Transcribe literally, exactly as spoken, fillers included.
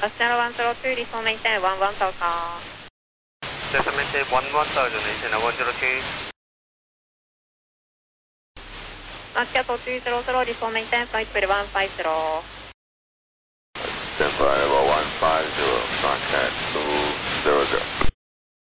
zero one zero two, reform maintain one one Delta. Delta maintain one one thousand, maintain one zero two. Moscow two zero zero, reform maintain flight three one five zero.